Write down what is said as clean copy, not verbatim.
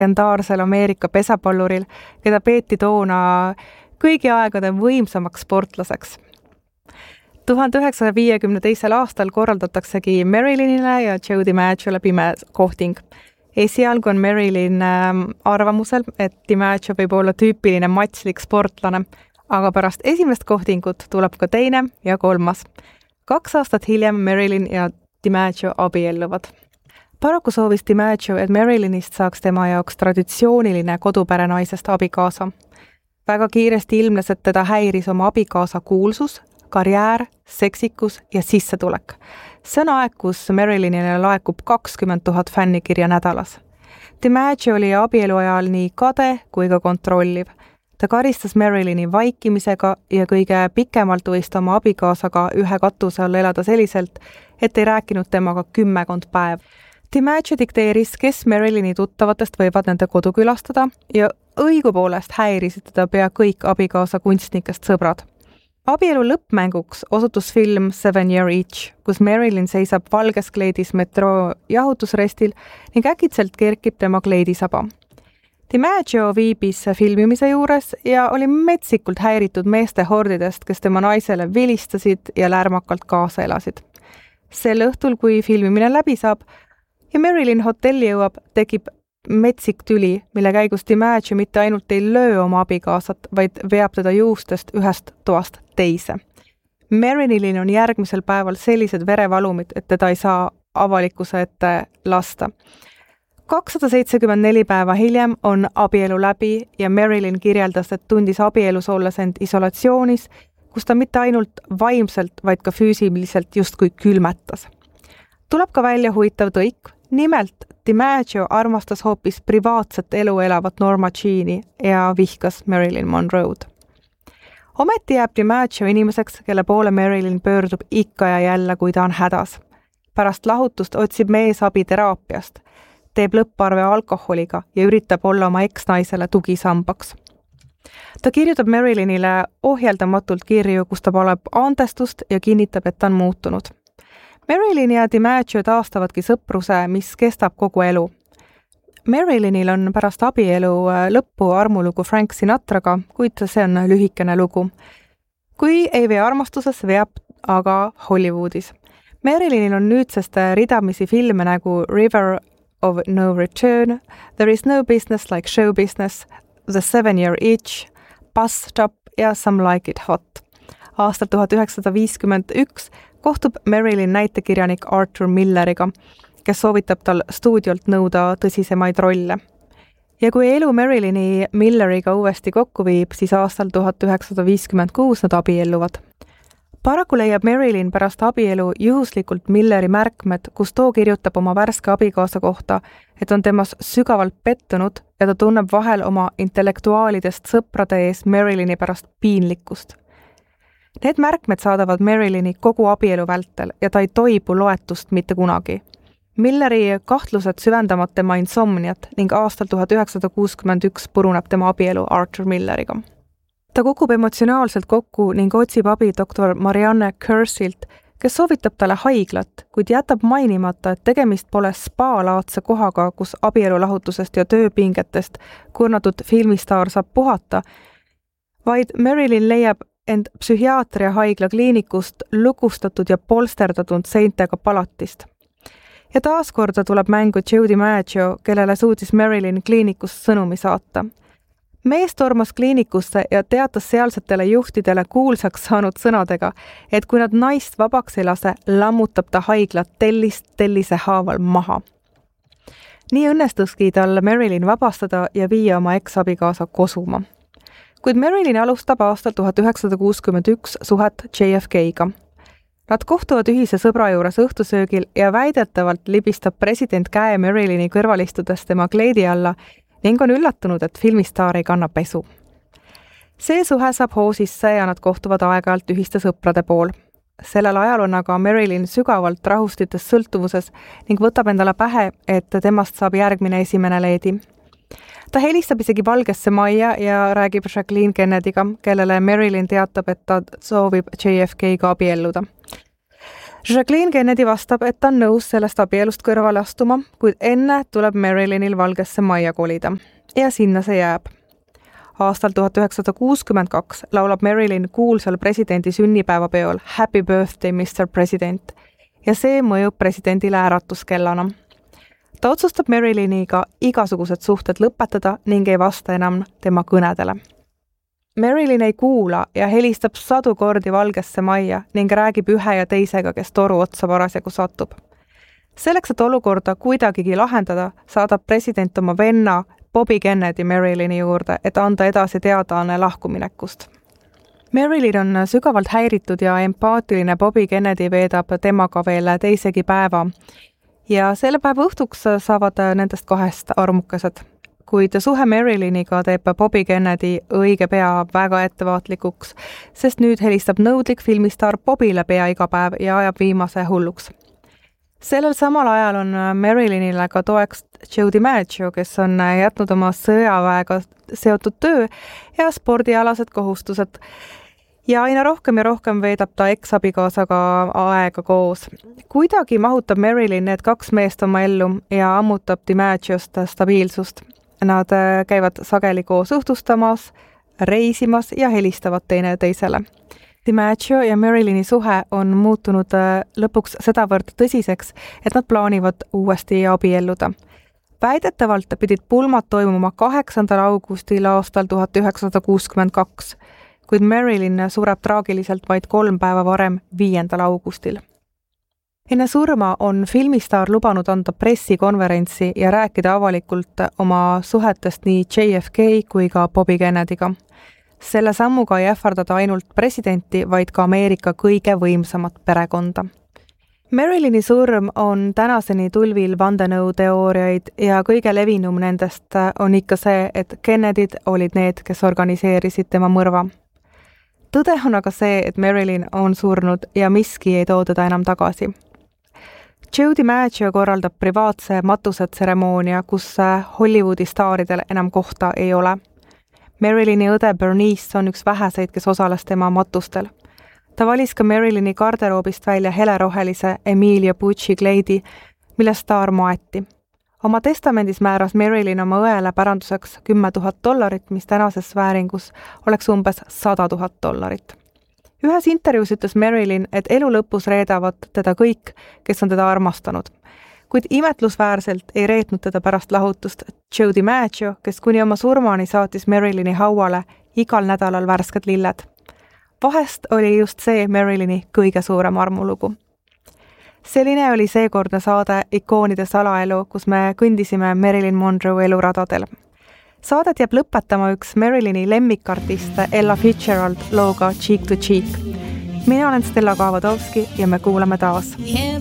legendaarsel Ameerika pesapalluril, keda peeti toona kõigi aegade võimsamaks sportlaseks. 1952. aastal korraldataksegi Marilinile ja Joe DiMaggio'le pime kohting. Esialgu on Marilyn arvamusel, et DiMaggio võib olla tüüpiline matslik sportlane, aga pärast esimest kohtingut tuleb ka teine ja kolmas. 2 aastat hiljem Marilyn ja DiMaggio abielluvad. Paraku soovis DiMaggio, et Marilynist saaks tema jaoks traditsiooniline koduperenaisest abikaasa. Väga kiiresti ilmnes, et teda häiris oma abikaasa kuulsus, karjäär, seksikus ja sissetulek. See on aeg, kus Marilynile laekub 20 000 fännikirja nädalas. DiMaggio oli abielu ajal nii kade kui ka kontrolliv. Ta karistas Marilyni vaikimisega ja kõige pikemalt võis ta oma abikaasaga ühe katuse all elada selliselt, et ei rääkinud temaga 10 päev. DiMaggio dikteeris, kes Marilyni tuttavatest võivad nende kodu külastada ja õigupoolest häirisid teda pea kõik abikaasa kunstnikest sõbrad. Abielu lõppmänguks osutus film 7 Year Itch, kus Marilyn seisab valges kleidis metroo jahutusrestil ning äkitselt kerkib tema kleidisaba. DiMaggio viibis filmimise juures ja oli metsikult häiritud meeste hordidest, kes tema naisele vilistasid ja lärmakalt kaasa elasid. Sel õhtul, kui filmimine läbi saab ja Marilyn hotelli jõuab, tekib metsik tüli, mille käigus DiMaggio mitte ainult ei löö oma abikaasat, vaid veab teda juustest ühest toast teise. Marilyn on järgmisel päeval sellised verevalumid, et teda ei saa avalikkuse ette lasta. 274 päeva hiljem on abielu läbi ja Marilyn kirjeldas, et tundis abielus olles end isolatsioonis, kus ta mitte ainult vaimselt, vaid ka füüsiliselt justkui külmetas. Tuleb ka välja huvitav tõik, nimelt DiMaggio armastas hoopis privaatset elu elavat Norma Jean'i ja vihkas Marilyn Monroe'd. Ometi jääb DiMaggio inimeseks, kelle poole Marilyn pöördub ikka ja jälle, kui ta on hädas. Pärast lahutust otsib mees abi teraapiast, teeb lõpparve alkoholiga ja üritab olla oma eksnaisele tugisambaks. Ta kirjutab Marilynile ohjeldamatult kirju, kus ta palub andestust ja kinnitab, et ta on muutunud. Marilyn ja DiMaggio taastavadki sõpruse, mis kestab kogu elu. Marilynil on pärast abielu lõppu armulugu Frank Sinatraga, kuid see on lühikene lugu. Kui ei vee armastuses, veab aga Hollywoodis. Marilynil on nüüdsest ridamisi filme nagu River of No Return, There is no business like show business, The 7 Year Itch, Bus Stop ja Some Like It Hot. Aastal 1951 kohtub Marilyn näitekirjanik Arthur Milleriga, kes soovitab tal stuudiolt nõuda tõsisemaid rolle. Ja kui elu Marilyni Milleriga uuesti kokku viib, siis aastal 1956 nad abielluvad. Paraku leiab Marilyn pärast abielu juhuslikult Milleri märkmed, kus too kirjutab oma värske abikaasa kohta, et on temas sügavalt pettunud ja ta tunneb vahel oma intellektuaalidest sõprade ees Marilyni pärast piinlikkust. Need märkmed saadavad Marilyni kogu abielu vältel ja ta ei toibu loetust mitte kunagi. Milleri kahtlused süvendavad tema insomniat ning aastal 1961 puruneb tema abielu Arthur Milleriga. Ta kukub emotsionaalselt kokku ning otsib abi doktor Marianne Kersilt, kes soovitab talle haiglat, kuid jätab mainimata, et tegemist pole spa-laadse kohaga, kus abielulahutusest ja tööpingetest kurnatud filmistaar saab puhata, vaid Marilyn leiab end psühhiaatria haigla kliinikust lukustatud ja polsterdatud seintega palatist. Ja taaskorda tuleb mängu Joe DiMaggio, kellele suutis Marilyn kliinikust sõnumi saata. Mees tormas kliinikusse ja teatas sealsetele juhtidele kuulsaks saanud sõnadega, et kui nad naist vabaks ei lase, lammutab ta haiglat tellise haaval maha. Nii õnnestuski tal Marilyn vabastada ja viia oma eksabikaasa kosuma. Kuid Marilyn alustab aastal 1961 suhet JFK-ga. Nad kohtuvad ühise sõbra juures õhtusöögil ja väidetavalt libistab president käe Marilyni kõrvalistudes tema kleidi alla ning on üllatunud, et filmistaar ei kanna pesu. See suhe saab hoo sisse ja nad kohtuvad aeg-ajalt ühiste sõprade pool. Sellel ajal on aga Marilyn sügavalt rahustites sõltuvuses ning võtab endale pähe, et temast saab järgmine esimene leedi. Ta helistab isegi Valgesse Majja ja räägib Jacqueline Kennedyga, kellele Marilyn teatab, et ta soovib JFK-ga abielluda. Jacqueline Kennedy vastab, et ta on nõus sellest abielust kõrvale astuma, kuid enne tuleb Marilynil Valgesse Majja kolida ja sinna see jääb. Aastal 1962 laulab Marilyn kuulsal presidendi sünnipäevapeol Happy Birthday, Mr. President ja see mõjub presidendile äratuskellana. Ta otsustab Marilyniga igasugused suhted lõpetada ning ei vasta enam tema kõnedele. Marilyn ei kuula ja helistab 100 kordi Valgesse Majja ning räägib ühe ja teisega, kes toru otsa parasjagu satub. Selleks, et olukorda kuidagigi lahendada, saadab president oma venna Bobby Kennedy Marilyni juurde, et anda edasi teadaanne lahkuminekust. Marilyn on sügavalt häiritud ja empaatiline Bobby Kennedy veedab temaga veel teisegi päeva ja selle päeva õhtuks saavad nendest kahest armukesed. Kuid suhe Marilyniga teeb Bobby Kennedy õige pea väga ettevaatlikuks, sest nüüd helistab nõudlik filmistaar Bobbyle pea iga päev ja ajab viimase hulluks. Sellel samal ajal on Marilynile ka toeks Joe DiMaggio, kes on jätnud oma sõjaväega seotud töö ja spordialased kohustused ja aina rohkem ja rohkem veedab ta eksabikaasaga aega koos. Kuidagi mahutab Marilyn need kaks meest oma ellu ja ammutab DiMaggiost stabiilsust. Nad käivad sageli koos õhtustamas, reisimas ja helistavad teine teisele. DiMaggio ja Marilyni suhe on muutunud lõpuks sedavõrd tõsiseks, et nad plaanivad uuesti abielluda. Väidetavalt pidid pulmad toimuma 8. augustil aastal 1962, kuid Marilyn sureb traagiliselt vaid 3 päeva varem 5. augustil. Enne surma on filmistaar lubanud anda pressikonverentsi ja rääkida avalikult oma suhetest nii JFK kui ka Bobby Kennedyga. Selle sammuga ei ähvardada ainult presidenti, vaid ka Ameerika kõige võimsamat perekonda. Marilyni surm on tänaseni tulvil vandenõuteooriaid ja kõige levinum nendest on ikka see, et Kennedyd olid need, kes organiseerisid tema mõrva. Tõde on aga see, et Marilyn on surnud ja miski ei too teda enam tagasi. Joe DiMaggio korraldab privaatse matusetseremoonia, kus Hollywoodi staaridel enam kohta ei ole. Marilyni õde Bernice on üks väheseid, kes osales tema matustel. Ta valis ka Marilyni garderoobist välja helerohelise Emilia Pucci kleidi, mille staar maeti. Oma testamendis määras Marilyn oma õele päranduseks $10,000, mis tänases vääringus oleks umbes $100,000. Ühes intervjuus ütles Marilyn, et elu lõpus reedavad teda kõik, kes on teda armastanud. Kuid imetlusväärselt ei reetnud teda pärast lahutust Joe DiMaggio, kes kuni oma surmani saatis Marilyni hauale igal nädalal värsked lilled. Vahest oli just see Marilyni kõige suurem armulugu. Selline oli seekordne saade Ikoonide salaelu, kus me kõndisime Marilyn Monroe eluradadel. Saadet jääb lõpetama üks Marilyni lemmikartiste Ella Fitzgerald looga Cheek to Cheek. Mina olen Stella Kaavadovski ja me kuuleme taas.